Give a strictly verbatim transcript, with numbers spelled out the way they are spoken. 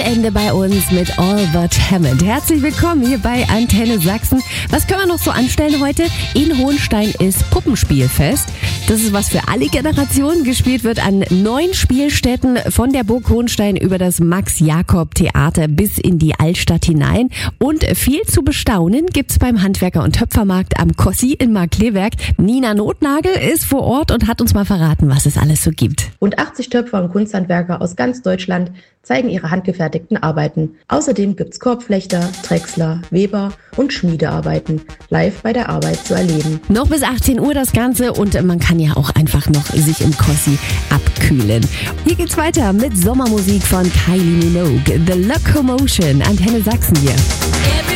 Wochenende bei uns mit Albert Hammond. Herzlich willkommen hier bei Antenne Sachsen. Was können wir noch so anstellen heute? In Hohenstein ist Puppenspielfest. Das ist was für alle Generationen. Gespielt wird an neun Spielstätten von der Burg Hohenstein über das Max-Jakob-Theater bis in die Altstadt hinein. Und viel zu bestaunen gibt's beim Handwerker- und Töpfermarkt am Kossi in Markkleeberg. Nina Notnagel ist vor Ort und hat uns mal verraten, was es alles so gibt. Rund achtzig Töpfer und Kunsthandwerker aus ganz Deutschland zeigen ihre handgefertigten Arbeiten. Außerdem gibt's Korbflechter, Drechsler, Weber und Schmiedearbeiten live bei der Arbeit zu erleben. Noch bis achtzehn Uhr das Ganze und man kann ja auch einfach noch sich im Kossi abkühlen. Hier geht's weiter mit Sommermusik von Kylie Minogue. The Locomotion, Antenne Sachsen hier.